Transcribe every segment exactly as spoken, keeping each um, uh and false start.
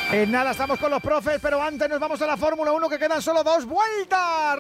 En nada estamos con los profes, pero antes nos vamos a la Fórmula uno, que quedan solo dos vueltas.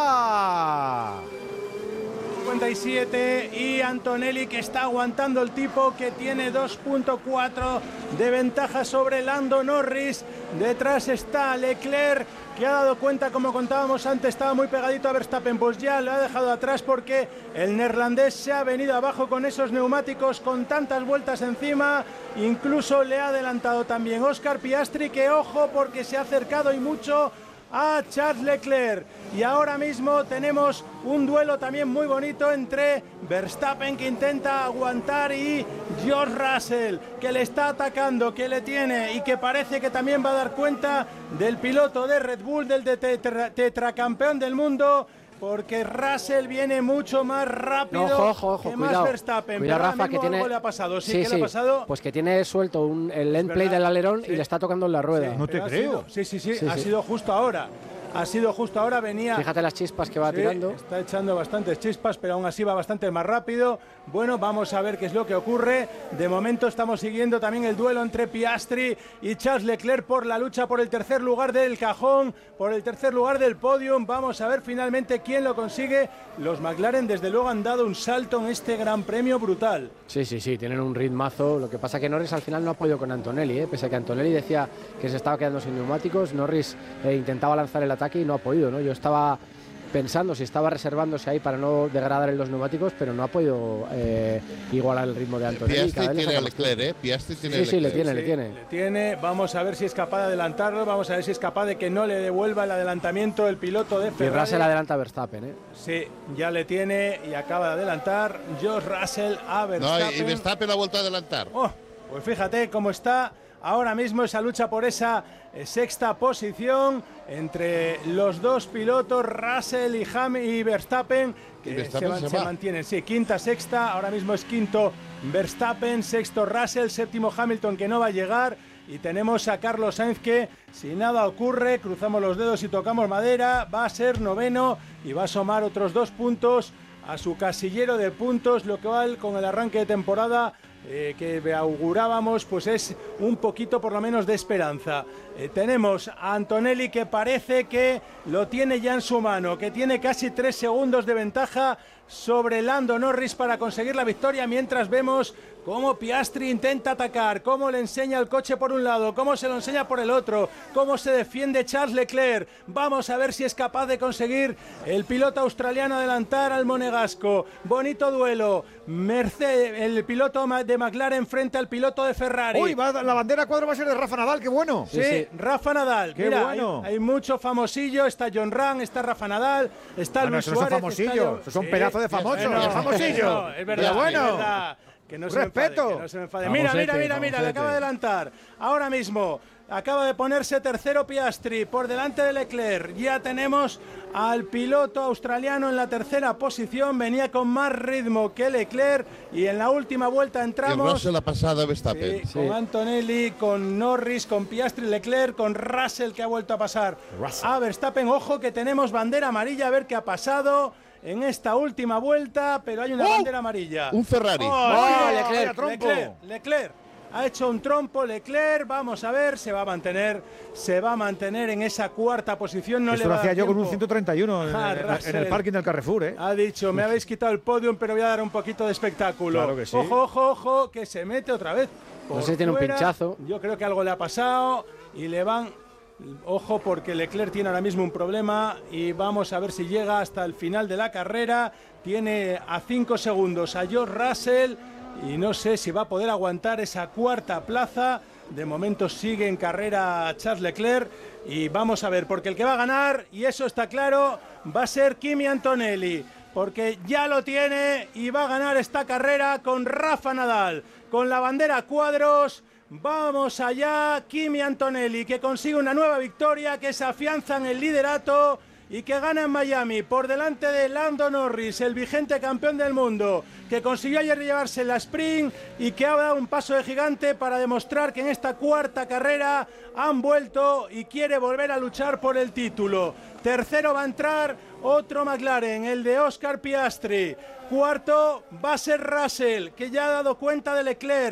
¡Rafa! cincuenta y siete y Antonelli, que está aguantando el tipo, que tiene dos punto cuatro de ventaja sobre Lando Norris. Detrás está Leclerc, que ha dado cuenta, como contábamos antes, estaba muy pegadito a Verstappen, pues ya lo ha dejado atrás porque el neerlandés se ha venido abajo con esos neumáticos, con tantas vueltas encima. Incluso le ha adelantado también Oscar Piastri, que ojo porque se ha acercado y mucho a Charles Leclerc. Y ahora mismo tenemos un duelo también muy bonito entre Verstappen, que intenta aguantar, y George Russell, que le está atacando, que le tiene y que parece que también va a dar cuenta del piloto de Red Bull, del de tetra, tetracampeón del mundo, porque Russell viene mucho más rápido no, ojo, ojo, que cuidado, más Verstappen. Cuidado, pero Rafa, que tiene... algo le ha pasado. Sí, sí, ¿qué sí, le ha pasado? Pues que tiene suelto un, el end play del alerón, sí, y le está tocando en la rueda. Sí, no te creo. Sido, sí, sí, sí, sí, ha sí. sido justo ahora. Ha sido justo ahora, venía... Fíjate las chispas que va sí, tirando. Está echando bastantes chispas, pero aún así va bastante más rápido. Bueno, vamos a ver qué es lo que ocurre. De momento estamos siguiendo también el duelo entre Piastri y Charles Leclerc por la lucha por el tercer lugar del cajón, por el tercer lugar del podium. Vamos a ver finalmente quién lo consigue. Los McLaren desde luego han dado un salto en este gran premio brutal. Sí, sí, sí, tienen un ritmazo. Lo que pasa que Norris al final no ha podido con Antonelli, ¿eh? Pese a que Antonelli decía que se estaba quedando sin neumáticos, Norris eh, intentaba lanzar el ataque y no ha podido, ¿no? Yo estaba pensando si estaba reservándose ahí para no degradar en los neumáticos, pero no ha podido eh, igualar el ritmo de Antonelli. Piastri tiene a Leclerc, ¿eh? Piastri tiene sí, sí, le tiene, sí, le tiene. Le tiene. Vamos a ver si es capaz de adelantarlo, vamos a ver si es capaz de que no le devuelva el adelantamiento el piloto de Ferrari. Y Russell adelanta a Verstappen, ¿eh? Sí, ya le tiene y acaba de adelantar George Russell a Verstappen. No, y Verstappen ha vuelto a adelantar. Oh, pues fíjate cómo está ahora mismo esa lucha por esa eh, sexta posición entre los dos pilotos, Russell y, Ham y Verstappen, que y Verstappen se, se, se mantienen. Sí, quinta, sexta, ahora mismo es quinto Verstappen, sexto Russell, séptimo Hamilton, que no va a llegar. Y tenemos a Carlos Sainz, que si nada ocurre, cruzamos los dedos y tocamos madera, va a ser noveno y va a sumar otros dos puntos a su casillero de puntos, lo cual con el arranque de temporada eh, que augurábamos, pues es un poquito por lo menos de esperanza. Eh, tenemos a Antonelli, que parece que lo tiene ya en su mano, que tiene casi tres segundos de ventaja sobre Lando Norris para conseguir la victoria, mientras vemos cómo Piastri intenta atacar, cómo le enseña el coche por un lado, cómo se lo enseña por el otro, cómo se defiende Charles Leclerc. Vamos a ver si es capaz de conseguir el piloto australiano adelantar al monegasco. Bonito duelo. Mercedes, el piloto de McLaren frente al piloto de Ferrari. Uy, va, la bandera cuadro va a ser de Rafa Nadal, qué bueno. Sí, sí, sí. Rafa Nadal. Qué Mira, bueno. Hay, hay mucho famosillo, está John Ram, está Rafa Nadal, está bueno, Luis Suárez. No son famosillos, está... son sí, pedazos de famosos, bueno, famosillos. No, es verdad, Pero bueno. es verdad. Que no se Respeto. Me enfade, que no se me enfade. Mira, mira, mira, mira, le acaba de adelantar. Ahora mismo acaba de ponerse tercero Piastri por delante de Leclerc. Ya tenemos al piloto australiano en la tercera posición. Venía con más ritmo que Leclerc y en la última vuelta entramos. Y Russell ha pasado a Verstappen. Sí, sí. Con Antonelli, con Norris, con Piastri, Leclerc, con Russell, que ha vuelto a pasar Russell. a Verstappen. Ojo que tenemos bandera amarilla, a ver qué ha pasado en esta última vuelta, pero hay una ¡Oh! bandera amarilla. Un Ferrari. ¡Oh, ¡Oh, Leclerc, Leclerc, Leclerc, Leclerc! Ha hecho un trompo Leclerc, vamos a ver, se va a mantener, se va a mantener en esa cuarta posición. No Esto le va lo a hacía dar yo con tiempo. un ciento treinta y uno en, Ah, en, en el parking del Carrefour, ¿eh? Ha dicho, me habéis quitado el podium, pero voy a dar un poquito de espectáculo. Claro que sí. Ojo, ojo, ojo, que se mete otra vez. No sé si tiene un pinchazo. Yo creo que algo le ha pasado y le van... Ojo, porque Leclerc tiene ahora mismo un problema y vamos a ver si llega hasta el final de la carrera. Tiene a cinco segundos a George Russell y no sé si va a poder aguantar esa cuarta plaza. De momento sigue en carrera Charles Leclerc y vamos a ver, porque el que va a ganar, y eso está claro, va a ser Kimi Antonelli, porque ya lo tiene y va a ganar esta carrera con Rafa Nadal, con la bandera a cuadros. Vamos allá, Kimi Antonelli, que consigue una nueva victoria, que se afianza en el liderato y que gana en Miami por delante de Lando Norris, el vigente campeón del mundo, que consiguió ayer llevarse la sprint y que ha dado un paso de gigante para demostrar que en esta cuarta carrera han vuelto y quiere volver a luchar por el título. Tercero va a entrar otro McLaren, el de Oscar Piastri. Cuarto va a ser Russell, que ya ha dado cuenta de Leclerc,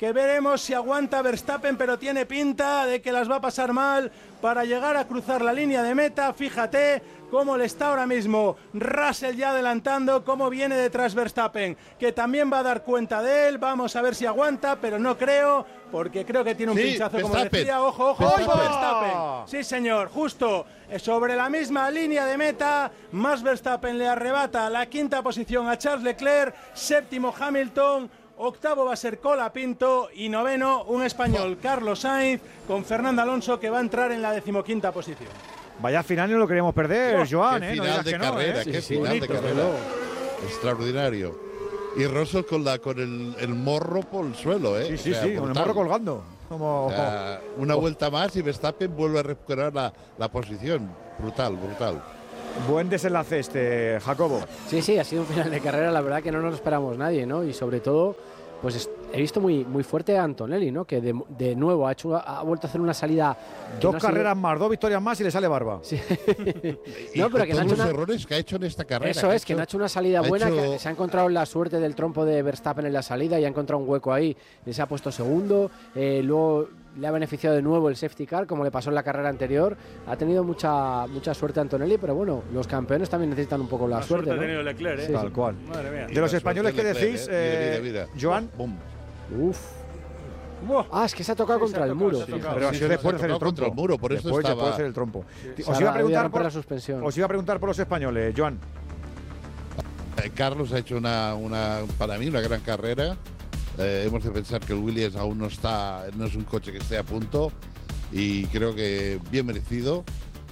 que veremos si aguanta Verstappen, pero tiene pinta de que las va a pasar mal para llegar a cruzar la línea de meta. Fíjate cómo le está ahora mismo Russell ya adelantando, cómo viene detrás Verstappen, que también va a dar cuenta de él. Vamos a ver si aguanta, pero no creo, porque creo que tiene un sí, pinchazo, como Verstappen. decía. Ojo, ojo, Verstappen. ojo, Verstappen. Sí, señor, justo sobre la misma línea de meta. Max Verstappen le arrebata la quinta posición a Charles Leclerc, séptimo Hamilton, octavo va a ser Colapinto y noveno un español, Carlos Sainz, con Fernando Alonso, que va a entrar en la decimoquinta posición. Vaya final, no lo queríamos perder, Oh, Joan. Qué eh, no final digas de que no, carrera, eh. qué Sí, sí, final bonito, de carrera. pero- Extraordinario. Y Russell con, la, con el, el morro por el suelo, ¿eh? Sí, sí, O sea, sí, con el brutal. morro colgando. Como... O sea, una vuelta más y Verstappen vuelve a recuperar la, la posición. Brutal, brutal. Buen desenlace este, Jacobo. Sí, sí, ha sido un final de carrera, la verdad que no nos lo esperamos nadie, ¿no? Y sobre todo, pues es- he visto muy, muy fuerte a Antonelli, ¿no? Que de, de nuevo ha, hecho, ha vuelto a hacer una salida. que Dos no ha sido- carreras más, dos victorias más y le sale barba. Sí. Y No, pero con que no ha todos hecho los una- errores que ha hecho en esta carrera. Eso es, que no ha hecho una salida ha buena, hecho- que se ha encontrado la suerte del trompo de Verstappen en la salida y ha encontrado un hueco ahí y se ha puesto segundo. Eh, luego le ha beneficiado de nuevo el safety car, como le pasó en la carrera anterior. Ha tenido mucha mucha suerte Antonelli, pero bueno, los campeones también necesitan un poco la, La suerte, suerte ha ¿no? tenido Leclerc, ¿eh? Sí, Tal sí. cual. Madre mía. De los La españoles que suerte de decís, Leclerc, eh, ¿eh? Mira, mira. Joan. Bum. Uf. Buah. Ah, es que se ha tocado Sí, contra se ha el tocado, muro. se ha tocado. Pero ha Sí, sido sí, después de se hacer el ha tocado trompo. contra el muro, por eso después, estaba- después de hacer el trompo. Se Os ha- iba a ha preguntar romper por, la suspensión. os iba a preguntar por los españoles, Joan. Eh, Carlos ha hecho una, una, para mí, una gran carrera. Eh, hemos de pensar que el Williams aún no está, no es un coche que esté a punto y creo que bien merecido.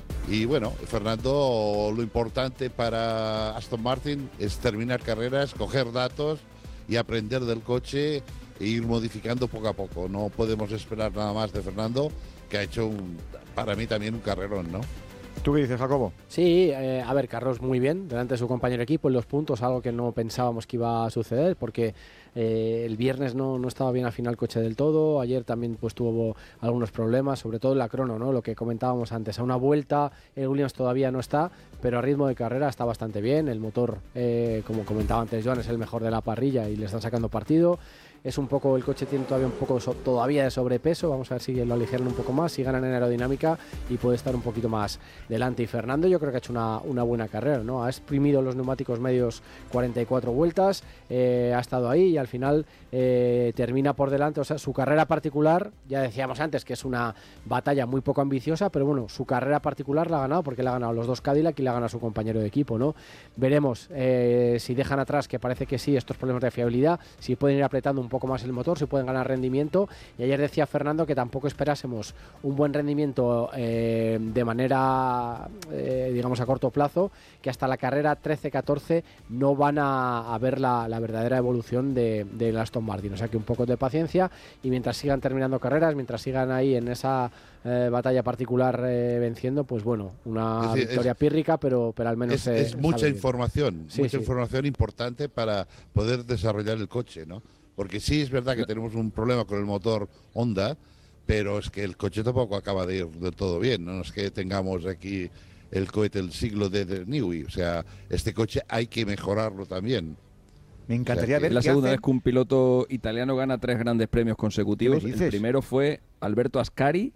Y bueno, Fernando, lo importante para Aston Martin es terminar carreras, coger datos y aprender del coche e ir modificando poco a poco. No podemos esperar nada más de Fernando, que ha hecho un, para mí también un carrerón, ¿no? ¿Tú qué dices, Jacobo? Sí, eh, a ver, Carlos muy bien, delante de su compañero de equipo en los puntos, algo que no pensábamos que iba a suceder, porque eh, el viernes no, no estaba bien afinado el coche del todo, ayer también pues tuvo algunos problemas, sobre todo en la crono, ¿no? Lo que comentábamos antes, a una vuelta el Williams todavía no está, pero a ritmo de carrera está bastante bien, el motor, eh, como comentaba antes Joan, es el mejor de la parrilla y le están sacando partido. Es un poco, el coche tiene todavía un poco so- todavía de sobrepeso, vamos a ver si lo aligeran un poco más, si ganan en aerodinámica y puede estar un poquito más delante. Y Fernando yo creo que ha hecho una, una buena carrera, ¿no? Ha exprimido los neumáticos medios cuarenta y cuatro vueltas, eh, ha estado ahí y al final eh, termina por delante. O sea, su carrera particular, ya decíamos antes que es una batalla muy poco ambiciosa, pero bueno, su carrera particular la ha ganado porque le ha ganado los dos Cadillac y le ha ganado a su compañero de equipo, ¿no? Veremos eh, si dejan atrás, que parece que sí, estos problemas de fiabilidad, si pueden ir apretando un poco más el motor, si pueden ganar rendimiento. Y ayer decía Fernando que tampoco esperásemos un buen rendimiento eh, de manera, eh, digamos, a corto plazo, que hasta la carrera trece catorce no van a, a ver la, la verdadera evolución de, de Aston Martin. O sea que un poco de paciencia y mientras sigan terminando carreras, mientras sigan ahí en esa eh, batalla particular eh, venciendo, pues bueno, una Es decir, victoria es- pírrica, pero, pero al menos Es, eh, es mucha sabe bien. información, Sí, mucha sí. información importante para poder desarrollar el coche, ¿no? Porque sí es verdad que tenemos un problema con el motor Honda, pero es que el coche tampoco acaba de ir del todo bien. No es que tengamos aquí el cohete del siglo de, de Newey. O sea, este coche hay que mejorarlo también. Me encantaría O sea, que ver Es la qué segunda hacen. vez que un piloto italiano gana tres grandes premios consecutivos. ¿Qué me El dices? primero fue Alberto Ascari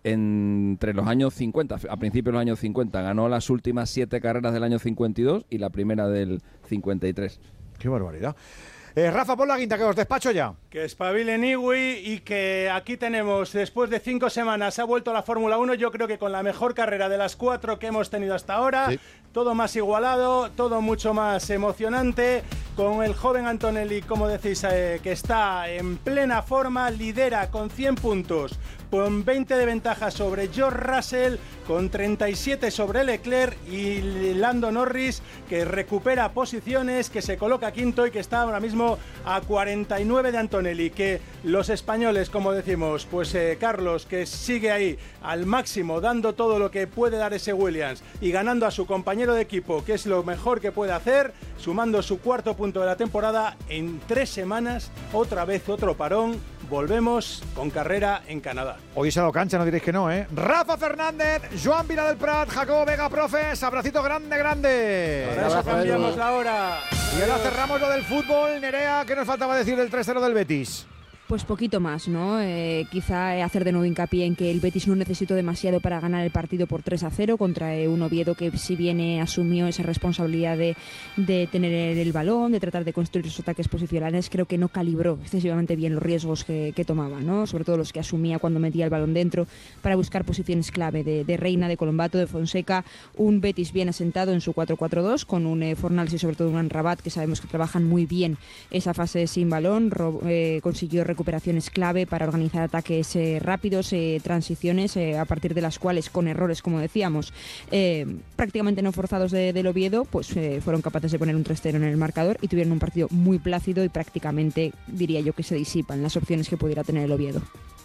entre los años cincuenta, a principios de los años cincuenta. Ganó las últimas siete carreras del año cincuenta y dos y la primera del cincuenta y tres. Qué barbaridad. Eh, Rafa, pon la guinda, que os despacho ya. Que espabile Newey y que aquí tenemos, después de cinco semanas, ha vuelto a la Fórmula uno, yo creo que con la mejor carrera de las cuatro que hemos tenido hasta ahora, Sí. todo más igualado, todo mucho más emocionante, con el joven Antonelli, como decís, eh, que está en plena forma, lidera con cien puntos, con veinte de ventaja sobre George Russell, con treinta y siete sobre Leclerc y Lando Norris, que recupera posiciones, que se coloca quinto y que está ahora mismo a cuarenta y nueve de Antonelli. Que los españoles, como decimos, pues eh, Carlos, que sigue ahí al máximo, dando todo lo que puede dar ese Williams y ganando a su compañero de equipo, que es lo mejor que puede hacer, sumando su cuarto punto de la temporada en tres semanas, otra vez otro parón. Volvemos con carrera en Canadá. Hoy se ha dado cancha, no diréis que no, ¿eh? Rafa Fernández, Joan Vila del Prat, Jacobo Vega, profes, abracito grande, grande. Para eso abrazo, cambiamos Edu. la hora. Y ahora cerramos lo del fútbol. Nerea, ¿qué nos faltaba decir del tres cero del Betis? Pues poquito más, ¿no? Eh, quizá hacer de nuevo hincapié en que el Betis no necesitó demasiado para ganar el partido por tres a cero contra eh, un Oviedo que si bien eh, asumió esa responsabilidad de, de tener el, el balón, de tratar de construir sus ataques posicionales, creo que no calibró excesivamente bien los riesgos que, que tomaba, ¿no? Sobre todo los que asumía cuando metía el balón dentro para buscar posiciones clave de, de Reina, de Colombato, de Fonseca, un Betis bien asentado en su cuatro cuatro dos con un eh, Fornals y sobre todo un Amrabat que sabemos que trabajan muy bien esa fase sin balón, ro- eh, consiguió recuperaciones clave para organizar ataques eh, rápidos, eh, transiciones, eh, a partir de las cuales, con errores, como decíamos, eh, prácticamente no forzados de, del Oviedo, pues eh, fueron capaces de poner un tres cero en el marcador y tuvieron un partido muy plácido y prácticamente, diría yo, que se disipan las opciones que pudiera tener el Oviedo.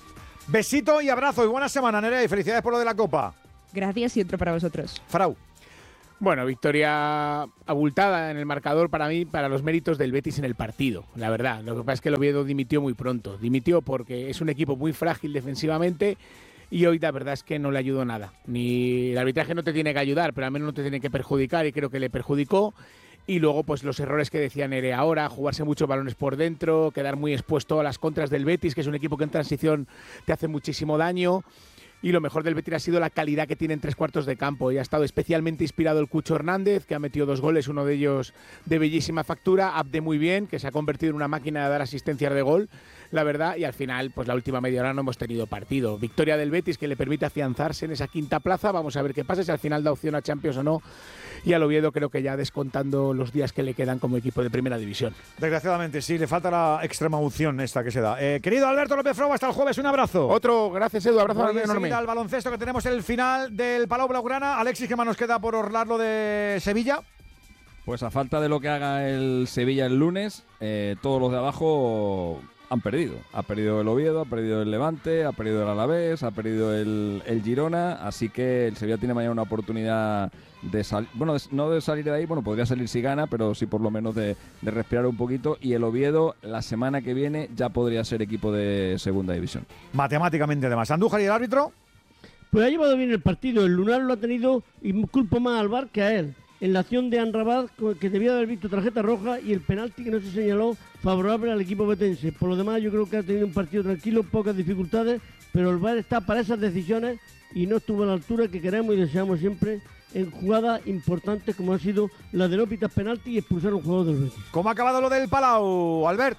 Besito y abrazo y buena semana, Nerea, y felicidades por lo de la Copa. Gracias y otro para vosotros. Frau. Bueno, victoria abultada en el marcador para mí, para los méritos del Betis en el partido, la verdad. Lo que pasa es que el Oviedo dimitió muy pronto. Dimitió porque es un equipo muy frágil defensivamente y hoy la verdad es que no le ayudó nada. Ni el arbitraje no te tiene que ayudar, pero al menos no te tiene que perjudicar y creo que le perjudicó. Y luego pues los errores que decía Nere ahora, jugarse muchos balones por dentro, quedar muy expuesto a las contras del Betis, que es un equipo que en transición te hace muchísimo daño. Y lo mejor del Betis ha sido la calidad que tiene en tres cuartos de campo. Y ha estado especialmente inspirado el Cucho Hernández, que ha metido dos goles, uno de ellos de bellísima factura. Abde muy bien, que se ha convertido en una máquina de dar asistencias de gol, la verdad. Y al final, pues la última media hora no hemos tenido partido. Victoria del Betis que le permite afianzarse en esa quinta plaza. Vamos a ver qué pasa, si al final da opción a Champions o no. Y al Oviedo creo que ya descontando los días que le quedan como equipo de primera división. Desgraciadamente, sí, le falta la extrema unción esta que se da. Eh, querido Alberto López Frau, hasta el jueves, un abrazo. Otro, gracias Edu, abrazo Voy enorme. al baloncesto, que tenemos el final del Palau Blaugrana. Alexis, ¿qué más nos queda por orlarlo de Sevilla? Pues a falta de lo que haga el Sevilla el lunes, eh, todos los de abajo han perdido. Ha perdido el Oviedo, ha perdido el Levante, ha perdido el Alavés, ha perdido el, el Girona, así que el Sevilla tiene mañana una oportunidad de salir, bueno, de, no de salir de ahí, bueno, podría salir si gana, pero sí por lo menos de, de respirar un poquito, y el Oviedo la semana que viene ya podría ser equipo de segunda división. Matemáticamente además. Andújar, ¿y el árbitro? Pues ha llevado bien el partido, el Lunar lo ha tenido y culpo más al V A R que a él. En la acción de Amrabat, que debía haber visto tarjeta roja, y el penalti que no se señaló favorable al equipo betense. Por lo demás, yo creo que ha tenido un partido tranquilo, pocas dificultades, pero el V A R está para esas decisiones y no estuvo a la altura que queremos y deseamos siempre en jugadas importantes como ha sido la de no pitar penalti y expulsar a un jugador del Betis. ¿Cómo ha acabado lo del Palau, Albert?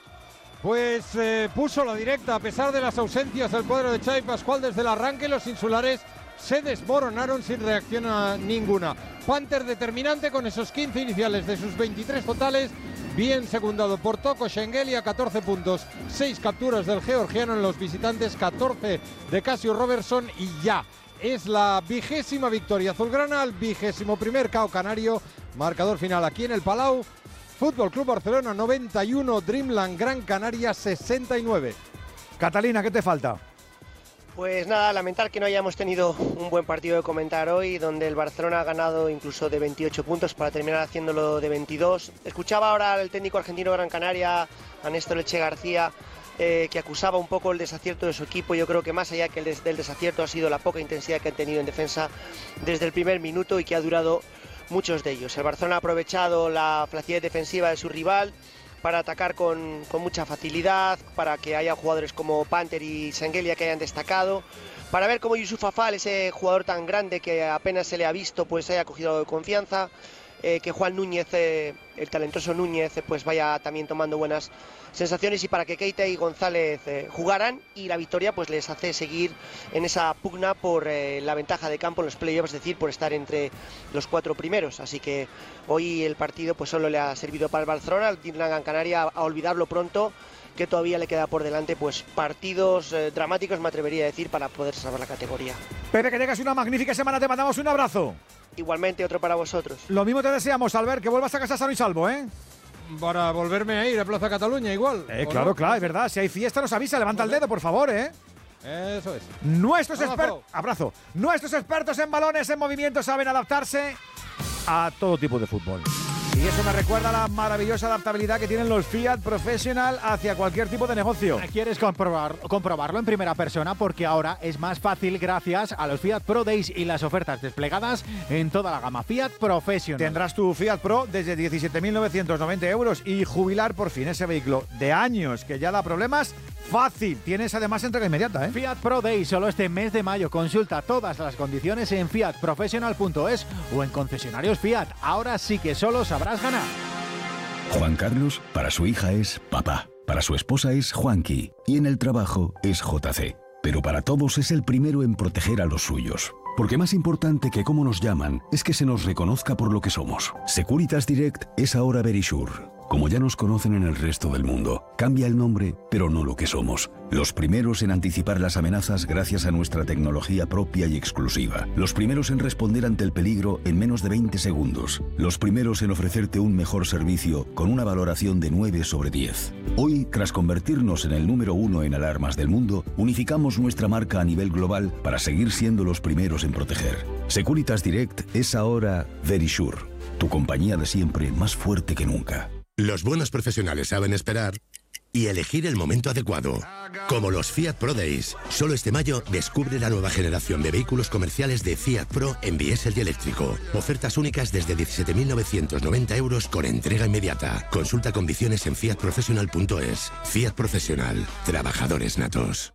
Pues eh, puso la directa, a pesar de las ausencias del cuadro de Xavi Pascual desde el arranque, los insulares se desmoronaron sin reacción a ninguna. Panther determinante con esos quince iniciales de sus veintitrés totales, bien secundado por Toko Schengelia, catorce puntos, seis capturas del georgiano en los visitantes, catorce de Casio Robertson, y ya es la vigésima victoria azulgrana, el vigésimo primer K O canario. Marcador final aquí en el Palau. Fútbol Club Barcelona noventa y uno, Dreamland Gran Canaria sesenta y nueve. Catalina, ¿qué te falta? Pues nada, lamentar que no hayamos tenido un buen partido de comentar hoy, donde el Barcelona ha ganado incluso de veintiocho puntos para terminar haciéndolo de veintidós. Escuchaba ahora al técnico argentino Gran Canaria, a Néstor Leche García, eh, que acusaba un poco el desacierto de su equipo. Yo creo que más allá que el des- del desacierto ha sido la poca intensidad que han tenido en defensa desde el primer minuto y que ha durado muchos de ellos. El Barcelona ha aprovechado la flacidez defensiva de su rival para atacar con, con mucha facilidad, para que haya jugadores como Panther y Schengelia que hayan destacado, para ver cómo Yusuf Afal, ese jugador tan grande que apenas se le ha visto, pues haya cogido algo de confianza, eh, que Juan Núñez, eh, el talentoso Núñez, eh, pues vaya también tomando buenas sensaciones, y para que Keita y González eh, jugaran, y la victoria pues les hace seguir en esa pugna por eh, la ventaja de campo en los playoffs, es decir, por estar entre los cuatro primeros. Así que hoy el partido pues solo le ha servido para el Barcelona, el Gran Canaria, a olvidarlo pronto, que todavía le queda por delante pues partidos eh, dramáticos, me atrevería a decir, para poder salvar la categoría. Pepe, que tengas una magnífica semana, te mandamos un abrazo. Igualmente, otro para vosotros. Lo mismo te deseamos, Albert, que vuelvas a casa sano y salvo, ¿eh? Para volverme a ir a Plaza Cataluña igual. Eh, claro, no? claro, es verdad. Si hay fiesta nos avisa, levanta el dedo, por favor, ¿eh? Eso es. Nuestros Abrazo. expertos, abrazo. Nuestros expertos en balones, en movimiento, saben adaptarse a todo tipo de fútbol. Y eso me recuerda a la maravillosa adaptabilidad que tienen los Fiat Professional hacia cualquier tipo de negocio. ¿Quieres comprobar, comprobarlo en primera persona? Porque ahora es más fácil gracias a los Fiat Pro Days y las ofertas desplegadas en toda la gama Fiat Professional. Tendrás tu Fiat Pro desde diecisiete mil novecientos noventa euros y jubilar por fin ese vehículo de años que ya da problemas fácil. Tienes además entrega inmediata, ¿eh? Fiat Pro Day solo este mes de mayo. Consulta todas las condiciones en fiat professional punto es o en concesionarios Fiat. Ahora sí que solo sabrás ganar. Juan Carlos, para su hija es papá. Para su esposa es Juanqui. Y en el trabajo es J C. Pero para todos es el primero en proteger a los suyos. Porque más importante que cómo nos llaman es que se nos reconozca por lo que somos. Securitas Direct es ahora Verisure. Como ya nos conocen en el resto del mundo, cambia el nombre, pero no lo que somos. Los primeros en anticipar las amenazas gracias a nuestra tecnología propia y exclusiva. Los primeros en responder ante el peligro en menos de veinte segundos. Los primeros en ofrecerte un mejor servicio con una valoración de nueve sobre diez. Hoy, tras convertirnos en el número uno en alarmas del mundo, unificamos nuestra marca a nivel global para seguir siendo los primeros en proteger. Securitas Direct es ahora Verisure, tu compañía de siempre más fuerte que nunca. Los buenos profesionales saben esperar y elegir el momento adecuado. Como los Fiat Pro Days. Solo este mayo descubre la nueva generación de vehículos comerciales de Fiat Pro en diésel y eléctrico. Ofertas únicas desde diecisiete mil novecientos noventa euros con entrega inmediata. Consulta condiciones en fiat professional punto es. Fiat Profesional. Trabajadores natos.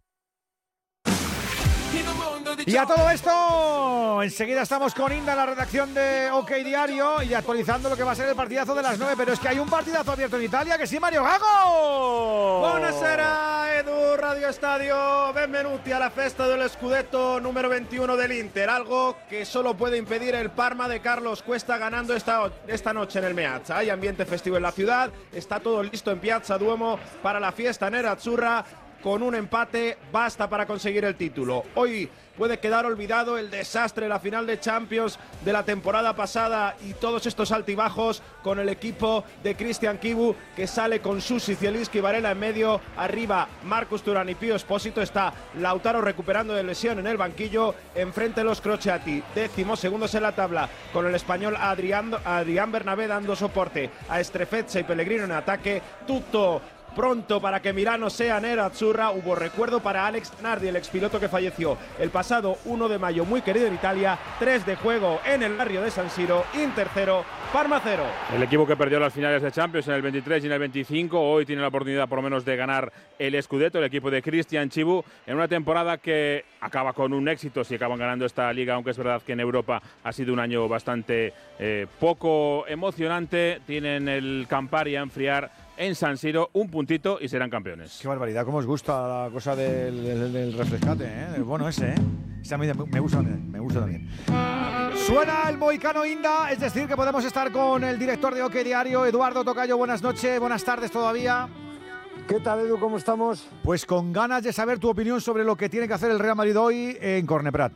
Y a todo esto, enseguida estamos con Inda en la redacción de OK Diario y actualizando lo que va a ser el partidazo de las nueve. Pero es que hay un partidazo abierto en Italia, que sí, Mario Gago. Buonasera, Edu, Radio Estadio. Benvenuti alla festa dello scudetto número veintiuno del Inter. Algo que solo puede impedir el Parma de Carlos Cuesta ganando esta, esta noche en el Meazza. Hay ambiente festivo en la ciudad, está todo listo en Piazza Duomo para la fiesta nerazzurra. Con un empate basta para conseguir el título. Hoy puede quedar olvidado el desastre, la final de Champions de la temporada pasada y todos estos altibajos con el equipo de Cristian Chivu, que sale con Susi, Zielinski y Varela en medio. Arriba Marcus Thuram y Pío Espósito. Está Lautaro recuperando de lesión en el banquillo. Enfrente los Crociati, décimos segundos en la tabla, con el español Adrián, Adrián Bernabé dando soporte a Strefezza y Pellegrino en ataque. Tutto pronto para que Milano sea nerazzurra. Hubo recuerdo para Alex Nardi, el expiloto que falleció el pasado uno de mayo, muy querido en Italia. tres de juego en el barrio de San Siro. Inter cero, Parma cero. El equipo que perdió las finales de Champions en el veintitrés y en el veinticinco, hoy tiene la oportunidad por lo menos de ganar el Scudetto, el equipo de Cristian Chivu, en una temporada que acaba con un éxito si acaban ganando esta liga, aunque es verdad que en Europa ha sido un año bastante eh, poco emocionante. Tienen el Campari a enfriar en San Siro, un puntito y serán campeones. Qué barbaridad, cómo os gusta la cosa del, del, del refrescate, ¿eh? El bueno ese, ¿eh? Ese a mí me gusta también, me gusta también. Suena el mohicano Inda, es decir, que podemos estar con el director de OK Diario, Eduardo Tocayo. Buenas noches, buenas tardes todavía. ¿Qué tal, Edu? ¿Cómo estamos? Pues con ganas de saber tu opinión sobre lo que tiene que hacer el Real Madrid hoy en Corneprat.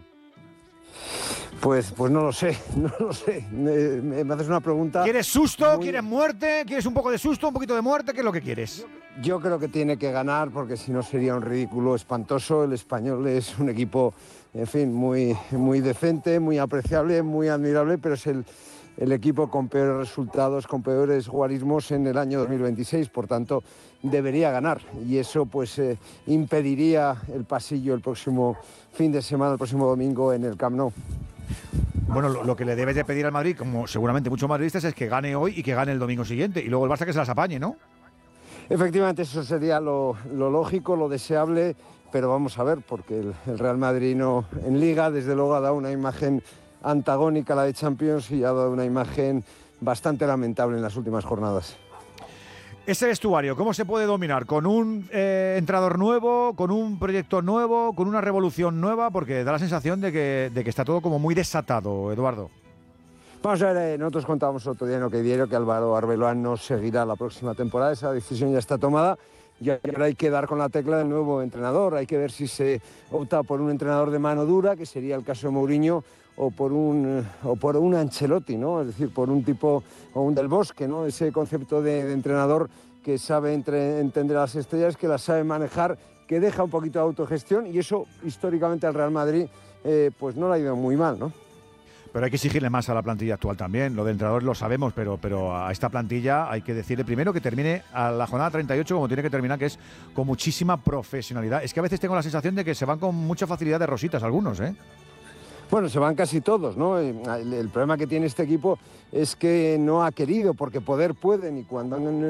Pues, pues no lo sé, no lo sé. Me, me haces una pregunta. ¿Quieres susto? Muy... ¿Quieres muerte? ¿Quieres un poco de susto? ¿Un poquito de muerte? ¿Qué es lo que quieres? Yo, yo creo que tiene que ganar, porque si no sería un ridículo espantoso. El Español es un equipo, en fin, muy, muy decente, muy apreciable, muy admirable, pero es el, el equipo con peores resultados, con peores guarismos en el año dos mil veintiséis. Por tanto, debería ganar. Y eso pues eh, impediría el pasillo el próximo fin de semana, el próximo domingo en el Camp Nou. Bueno, lo, lo que le debes de pedir al Madrid, como seguramente muchos madridistas, es que gane hoy y que gane el domingo siguiente. Y luego el Barça que se las apañe, ¿no? Efectivamente, eso sería lo, lo lógico, lo deseable, pero vamos a ver, porque el, el Real Madrid no, en Liga, desde luego, ha dado una imagen antagónica a la de Champions y ha dado una imagen bastante lamentable en las últimas jornadas. Ese vestuario, ¿cómo se puede dominar? ¿Con un eh, entrenador nuevo, con un proyecto nuevo, con una revolución nueva? Porque da la sensación de que, de que está todo como muy desatado, Eduardo. Vamos a ver, eh, nosotros contábamos otro día en OK Diario que Álvaro Arbeloa no seguirá la próxima temporada. Esa decisión ya está tomada y ahora hay que dar con la tecla del nuevo entrenador. Hay que ver si se opta por un entrenador de mano dura, que sería el caso de Mourinho, o por un o por un Ancelotti, ¿no? Es decir, por un tipo o un Del Bosque, ¿no? Ese concepto de, de entrenador que sabe entre, entender a las estrellas, que las sabe manejar, que deja un poquito de autogestión, y eso históricamente al Real Madrid eh, pues no le ha ido muy mal, ¿no? Pero hay que exigirle más a la plantilla actual también. Lo de entrenador lo sabemos, pero, pero a esta plantilla hay que decirle primero que termine a la jornada treinta y ocho como tiene que terminar, que es con muchísima profesionalidad. Es que a veces tengo la sensación de que se van con mucha facilidad de rositas algunos, ¿eh? Bueno, se van casi todos, ¿no? El, el problema que tiene este equipo es que no ha querido, porque poder pueden, y cuando han,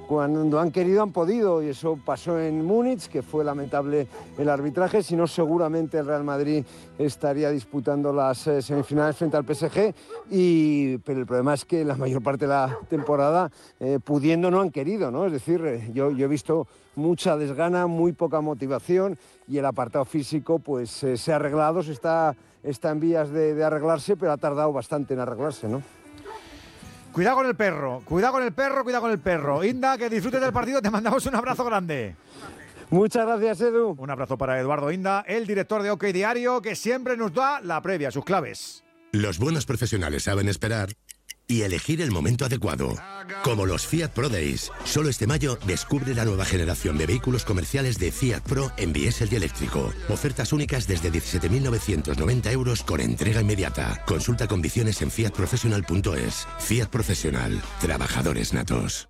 cuando han querido han podido, y eso pasó en Múnich, que fue lamentable el arbitraje. Si no, seguramente el Real Madrid estaría disputando las eh, semifinales frente al P S G, y, pero el problema es que la mayor parte de la temporada, eh, pudiendo, no han querido, ¿no? Es decir, eh, yo, yo he visto mucha desgana, muy poca motivación, y el apartado físico pues eh, se ha arreglado, se está, está en vías de, de arreglarse, pero ha tardado bastante en arreglarse, ¿no? Cuidado con el perro, cuidado con el perro, cuidado con el perro. Inda, que disfrutes del partido, te mandamos un abrazo grande. Muchas gracias, Edu. Un abrazo para Eduardo Inda, el director de OK Diario, que siempre nos da la previa, sus claves. Los buenos profesionales saben esperar y elegir el momento adecuado. Como los Fiat Pro Days. Solo este mayo descubre la nueva generación de vehículos comerciales de Fiat Pro en diésel y eléctrico. Ofertas únicas desde diecisiete mil novecientos noventa euros con entrega inmediata. Consulta condiciones en fiat professional punto es. Fiat Profesional. Trabajadores natos.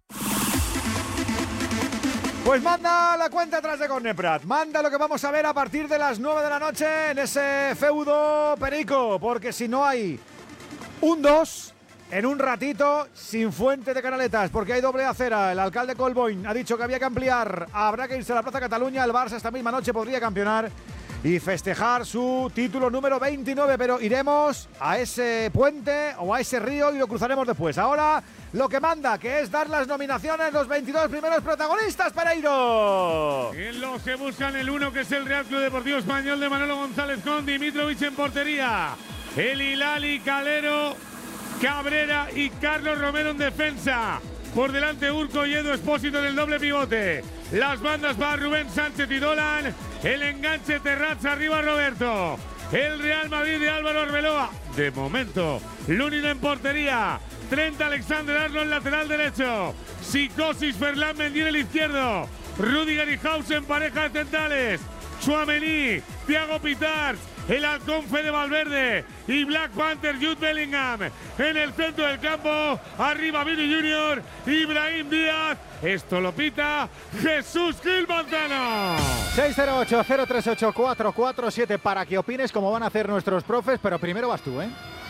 Pues manda la cuenta atrás de Corneprat. Manda lo que vamos a ver a partir de las nueve de la noche en ese feudo perico. Porque si no hay un dos... en un ratito, sin fuente de canaletas, porque hay doble acera. El alcalde Colboin ha dicho que había que ampliar. Habrá que irse a la Plaza Cataluña. El Barça esta misma noche podría campeonar y festejar su título número veintinueve. Pero iremos a ese puente o a ese río y lo cruzaremos después. Ahora lo que manda, que es dar las nominaciones, los veintidós primeros protagonistas, Pereiro. En los que buscan el uno, que es el Real Club Deportivo Español de Manolo González con Dimitrovic en portería. El Hilali, Calero, Cabrera y Carlos Romero en defensa. Por delante Urco y Edu Espósito en el doble pivote. Las bandas para Rubén Sánchez y Dolan. El enganche Terrazza, arriba Roberto. El Real Madrid de Álvaro Arbeloa. De momento, Lunin en portería. Trent Alexander-Arnold lateral derecho. Psicosis Ferland Mendy en el izquierdo. Rudiger y Haus en pareja de centrales. Tchouaméni, Thiago Pitars, el halcón Fede Valverde y Black Panther Jude Bellingham en el centro del campo. Arriba Vini Junior, Ibrahim Díaz. Esto lo pita Jesús Gil Manzano. seis cero ocho, cero tres ocho, cuatro cuatro siete para que opines cómo van a hacer nuestros profes, pero primero vas tú, ¿eh?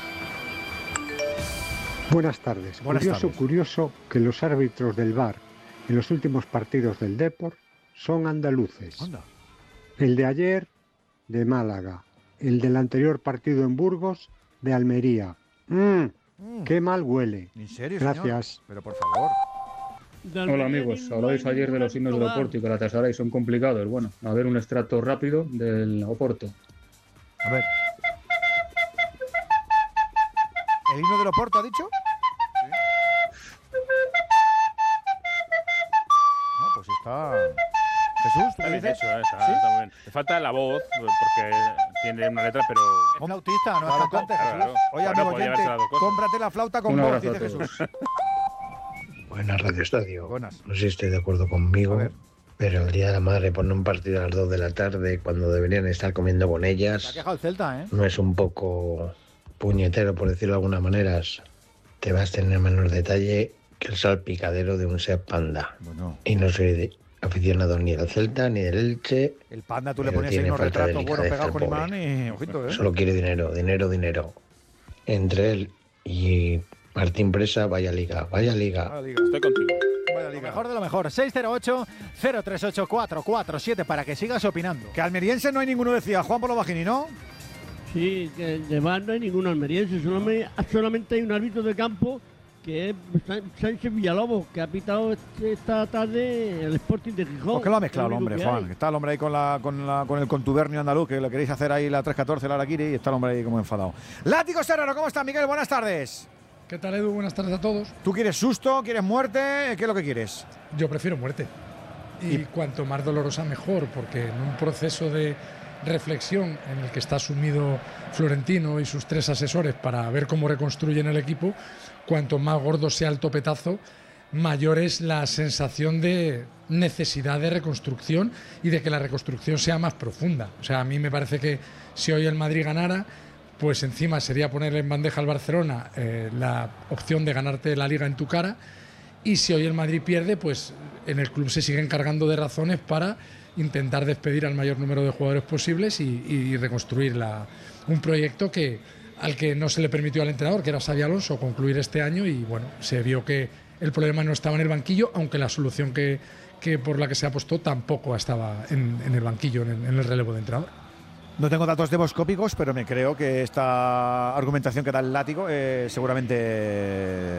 Buenas tardes. Buenas curioso, tardes. curioso que los árbitros del V A R en los últimos partidos del Depor son andaluces. Anda. El de ayer, de Málaga. El del anterior partido en Burgos, de Almería. ¡Mmm! Mm. ¡Qué mal huele! ¿En serio, Gracias. señor? Pero por favor. Hola amigos, hablabais ayer de los himnos del Oporto y que la tasarais son complicados. Bueno, a ver un extracto rápido del Oporto. A ver. ¿El himno del Oporto ha dicho? Sí. No, pues está... Jesús, ¿tú qué Está bien dices? hecho, ¿eh? está, ¿Sí? está muy bien. Le falta la voz, porque tiene una letra, pero... Es flautista, no es Claro, cantante, claro, Jesús. claro. Oye, Bueno, amigo podía oyente, haberse dado cosas. cómprate la flauta con Un voz, abrazo dice a todos. Jesús. Buenas, Radio Estadio. Buenas. No sé si estoy de acuerdo conmigo, pero el Día de la Madre pone un partido a las dos de la tarde cuando deberían estar comiendo con Se ha ellas. quejado el Celta, ¿eh? ¿No es un poco puñetero, por decirlo de alguna manera? Te vas a tener menor detalle que el salpicadero de un Seat Panda. Bueno. Y no soy de- aficionado ni del Celta ni del Elche. El Panda, tú le pero ponías ahí tiene unos falta de retratos buenos delicadeza pegados con el pobre. imán y... Ojito, ¿eh? Solo quiere dinero, dinero, dinero. Entre él y Martín Presa, vaya liga, vaya liga. Estoy contigo. Lo mejor de lo mejor. seis cero ocho, cero tres ocho, cuatro cuatro siete para que sigas opinando. Que almeriense no hay ninguno, decía Juan Polo Bajini, ¿no? Sí, que de V A R no hay ningún almeriense, solamente, solamente hay un árbitro de campo que es Sán- Sánchez Villalobos, que ha pitado este- esta tarde el Sporting de Gijón. Pues que lo ha mezclado el Es lo único hombre, que Juan. hay. Que está el hombre ahí con, la, con, la, con el contubernio andaluz, que le queréis hacer ahí la tres catorce, la Araquiri, y está el hombre ahí como enfadado. Látigo Serrano, ¿cómo estás, Miguel? Buenas tardes. ¿Qué tal, Edu? Buenas tardes a todos. ¿Tú quieres susto? ¿Quieres muerte? ¿Qué es lo que quieres? Yo prefiero muerte. Y, cuanto más dolorosa, mejor, porque en un proceso de reflexión en el que está sumido Florentino y sus tres asesores para ver cómo reconstruyen el equipo, cuanto más gordo sea el topetazo, mayor es la sensación de necesidad de reconstrucción y de que la reconstrucción sea más profunda. O sea, a mí me parece que si hoy el Madrid ganara, pues encima sería ponerle en bandeja al Barcelona eh, la opción de ganarte la Liga en tu cara, y si hoy el Madrid pierde, pues en el club se siguen cargando de razones para intentar despedir al mayor número de jugadores posibles y, y reconstruir la, un proyecto que al que no se le permitió al entrenador, que era Xabi Alonso, concluir este año, y bueno, se vio que el problema no estaba en el banquillo, aunque la solución que, que por la que se apostó tampoco estaba en, en el banquillo, en el, en el relevo de entrenador. No tengo datos demoscópicos, pero me creo que esta argumentación que da el látigo eh, seguramente